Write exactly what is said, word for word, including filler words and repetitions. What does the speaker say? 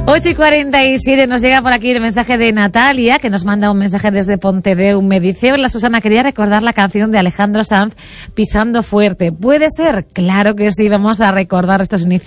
ocho y cuarenta y siete, nos llega por aquí el mensaje de Natalia, que nos manda un mensaje desde Pontedeu. Me dice: hola Susana, quería recordar la canción de Alejandro Sanz, Pisando Fuerte. ¿Puede ser? Claro que sí, vamos a recordar estos inicios